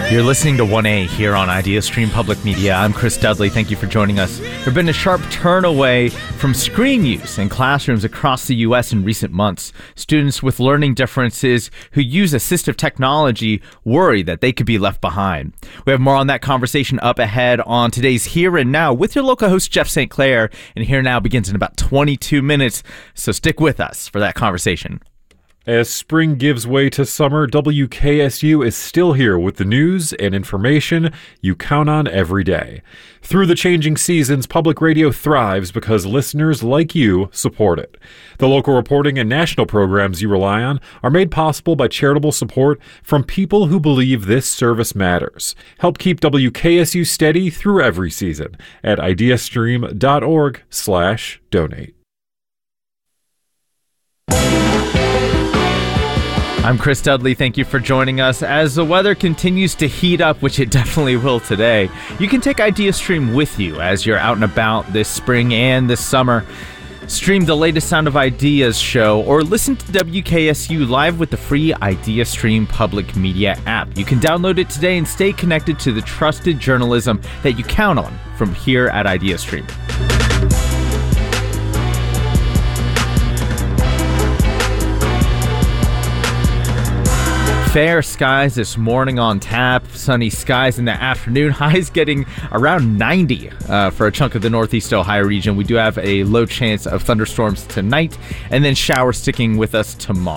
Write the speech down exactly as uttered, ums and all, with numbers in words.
You're listening to one A here on IdeaStream Public Media. I'm Chris Dudley. Thank you for joining us. There's been a sharp turn away from screen use in classrooms across the U S in recent months. Students with learning differences who use assistive technology worry that they could be left behind. We have more on that conversation up ahead on today's Here and Now with your local host, Jeff Saint Clair. And Here Now begins in about twenty-two minutes, so stick with us for that conversation. As spring gives way to summer, W K S U is still here with the news and information you count on every day. Through the changing seasons, public radio thrives because listeners like you support it. The local reporting and national programs you rely on are made possible by charitable support from people who believe this service matters. Help keep W K S U steady through every season at ideastream.org slash donate. I'm Chris Dudley. Thank you for joining us. As the weather continues to heat up, which it definitely will today, you can take IdeaStream with you as you're out and about this spring and this summer. Stream the latest Sound of Ideas show or listen to W K S U live with the free IdeaStream Public Media app. You can download it today and stay connected to the trusted journalism that you count on from here at IdeaStream. Fair skies this morning on tap, sunny skies in the afternoon, highs getting around ninety uh, for a chunk of the Northeast Ohio region. We do have a low chance of thunderstorms tonight and then showers sticking with us tomorrow.